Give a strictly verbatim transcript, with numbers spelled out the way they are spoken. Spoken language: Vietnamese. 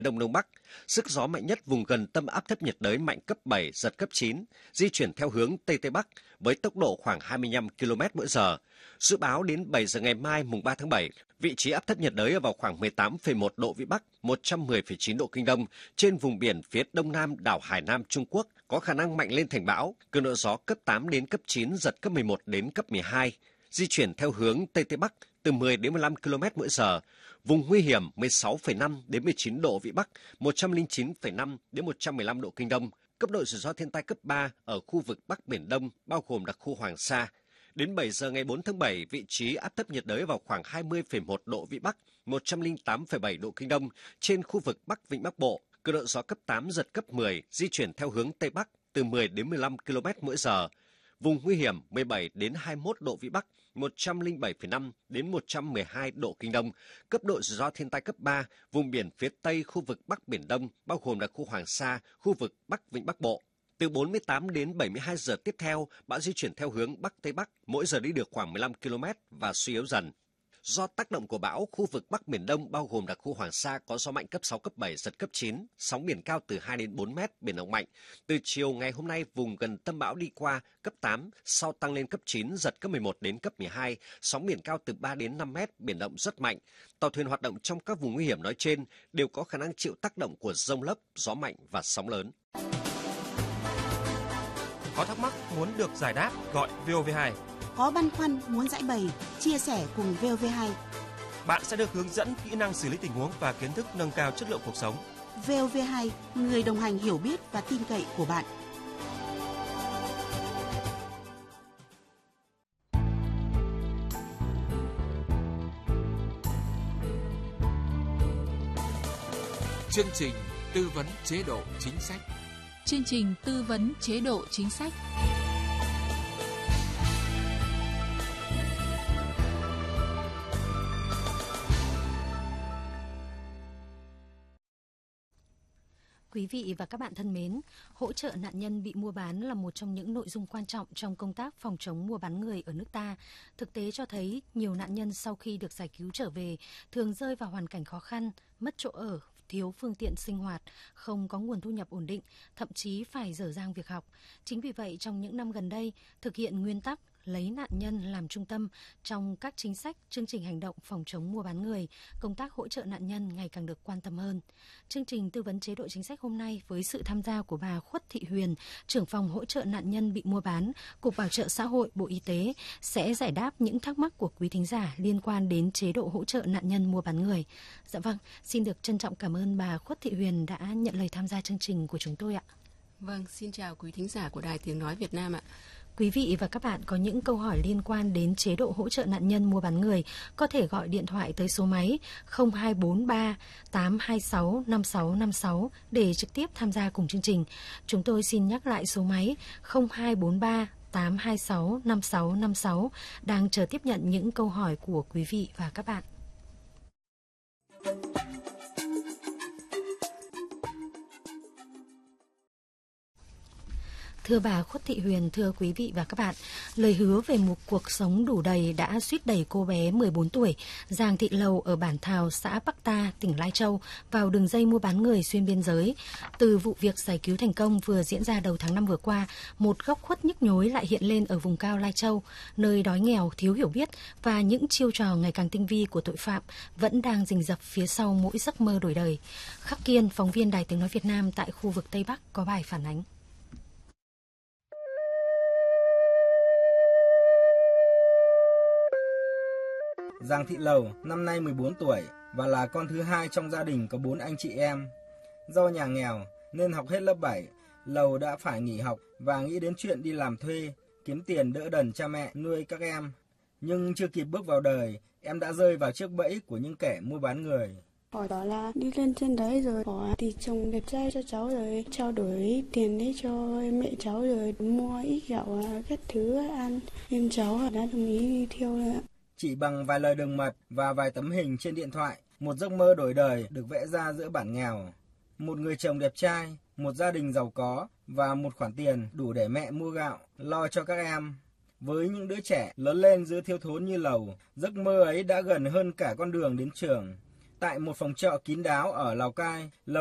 Đông Đông Bắc. Sức gió mạnh nhất vùng gần tâm áp thấp nhiệt đới mạnh cấp bảy, giật cấp chín, di chuyển theo hướng Tây Tây Bắc với tốc độ khoảng hai mươi lăm ki lô mét mỗi giờ. Dự báo đến bảy giờ ngày mai mùng ba tháng bảy, vị trí áp thấp nhiệt đới ở vào khoảng mười tám phẩy một độ Vĩ Bắc, một trăm mười phẩy chín độ Kinh Đông, trên vùng biển phía đông nam đảo Hải Nam Trung Quốc, có khả năng mạnh lên thành bão, cường độ gió cấp tám đến cấp chín, giật cấp mười một đến cấp mười hai, di chuyển theo hướng Tây Tây Bắc từ mười đến mười lăm ki lô mét mỗi giờ. Vùng nguy hiểm mười sáu phẩy năm đến mười chín độ Vĩ Bắc, một trăm lẻ chín phẩy năm đến một trăm mười lăm độ Kinh Đông. Cấp độ rủi ro thiên tai cấp ba ở khu vực Bắc Biển Đông, bao gồm đặc khu Hoàng Sa. Đến bảy giờ ngày bốn tháng bảy, vị trí áp thấp nhiệt đới vào khoảng hai mươi phẩy một độ Vĩ Bắc, một trăm lẻ tám phẩy bảy độ Kinh Đông, trên khu vực Bắc Vịnh Bắc Bộ. Cường độ gió cấp tám, giật cấp mười, di chuyển theo hướng Tây Bắc từ mười đến mười lăm ki lô mét mỗi giờ. Vùng nguy hiểm mười bảy đến hai mươi mốt độ Vĩ Bắc, một trăm lẻ bảy phẩy năm đến một trăm mười hai độ Kinh Đông. Cấp độ rủi ro thiên tai cấp ba, vùng biển phía Tây khu vực Bắc Biển Đông, bao gồm là khu Hoàng Sa, khu vực Bắc Vịnh Bắc Bộ. Từ bốn mươi tám đến bảy mươi hai giờ tiếp theo, bão di chuyển theo hướng Bắc Tây Bắc, mỗi giờ đi được khoảng mười lăm ki lô mét và suy yếu dần. Do tác động của bão, khu vực Bắc Biển Đông bao gồm đặc khu Hoàng Sa có gió mạnh cấp sáu, cấp bảy, giật cấp chín, sóng biển cao từ hai đến bốn mét, biển động mạnh. Từ chiều ngày hôm nay, vùng gần tâm bão đi qua cấp tám, sau tăng lên cấp chín, giật cấp mười một đến cấp mười hai, sóng biển cao từ ba đến năm mét, biển động rất mạnh. Tàu thuyền hoạt động trong các vùng nguy hiểm nói trên đều có khả năng chịu tác động của dông lốc, gió mạnh và sóng lớn. Có thắc mắc muốn được giải đáp gọi vê o vê hai. Có băn khoăn muốn giải bày, chia sẻ cùng vê o vê hai. Bạn sẽ được hướng dẫn kỹ năng xử lý tình huống và kiến thức nâng cao chất lượng cuộc sống. vê o vê hai, người đồng hành hiểu biết và tin cậy của bạn. Chương trình tư vấn chế độ chính sách. Chương trình tư vấn chế độ chính sách. Quý vị và các bạn thân mến, hỗ trợ nạn nhân bị mua bán là một trong những nội dung quan trọng trong công tác phòng chống mua bán người ở nước ta. Thực tế cho thấy nhiều nạn nhân sau khi được giải cứu trở về thường rơi vào hoàn cảnh khó khăn, mất chỗ ở, thiếu phương tiện sinh hoạt, không có nguồn thu nhập ổn định, thậm chí phải dở dang việc học. Chính vì vậy, trong những năm gần đây, thực hiện nguyên tắc lấy nạn nhân làm trung tâm trong các chính sách, chương trình hành động phòng chống mua bán người, công tác hỗ trợ nạn nhân ngày càng được quan tâm hơn. Chương trình tư vấn chế độ chính sách hôm nay với sự tham gia của bà Khuất Thị Huyền, trưởng phòng hỗ trợ nạn nhân bị mua bán, Cục Bảo trợ Xã hội, Bộ Y tế sẽ giải đáp những thắc mắc của quý thính giả liên quan đến chế độ hỗ trợ nạn nhân mua bán người. Dạ vâng, xin được trân trọng cảm ơn bà Khuất Thị Huyền đã nhận lời tham gia chương trình của chúng tôi ạ. Vâng, xin chào quý thính giả của Đài Tiếng Nói Việt Nam ạ. Quý vị và các bạn có những câu hỏi liên quan đến chế độ hỗ trợ nạn nhân mua bán người có thể gọi điện thoại tới số máy không hai bốn ba tám hai sáu năm sáu năm sáu để trực tiếp tham gia cùng chương trình. Chúng tôi xin nhắc lại số máy không hai bốn ba tám hai sáu năm sáu năm sáu đang chờ tiếp nhận những câu hỏi của quý vị và các bạn. Thưa bà Khuất Thị Huyền, thưa quý vị và các bạn, lời hứa về một cuộc sống đủ đầy đã suýt đẩy cô bé mười bốn tuổi Giàng Thị Lầu ở bản Thào, xã Bắc Ta, tỉnh Lai Châu vào đường dây mua bán người xuyên biên giới. Từ vụ việc giải cứu thành công vừa diễn ra đầu tháng năm vừa qua, một góc khuất nhức nhối lại hiện lên ở vùng cao Lai Châu, nơi đói nghèo, thiếu hiểu biết và những chiêu trò ngày càng tinh vi của tội phạm vẫn đang rình rập phía sau mỗi giấc mơ đổi đời. Khắc Kiên, phóng viên Đài Tiếng Nói Việt Nam tại khu vực Tây Bắc có bài phản ánh. Giàng Thị Lầu năm nay mười bốn tuổi và là con thứ hai trong gia đình có bốn anh chị em. Do nhà nghèo nên học hết lớp bảy, Lầu đã phải nghỉ học và nghĩ đến chuyện đi làm thuê, kiếm tiền đỡ đần cha mẹ nuôi các em. Nhưng chưa kịp bước vào đời, em đã rơi vào chiếc bẫy của những kẻ mua bán người. Họ đó là đi lên trên đấy rồi họ thì chồng đẹp trai cho cháu rồi trao đổi tiền đấy cho mẹ cháu rồi mua ít gạo các thứ ăn. Em cháu đã đồng ý đi theo rồi ạ. Chỉ bằng vài lời đường mật và vài tấm hình trên điện thoại, một giấc mơ đổi đời được vẽ ra giữa bản nghèo. Một người chồng đẹp trai, một gia đình giàu có và một khoản tiền đủ để mẹ mua gạo, lo cho các em. Với những đứa trẻ lớn lên giữa thiếu thốn như Lầu, giấc mơ ấy đã gần hơn cả con đường đến trường. tại một phòng trọ kín đáo ở Lào Cai.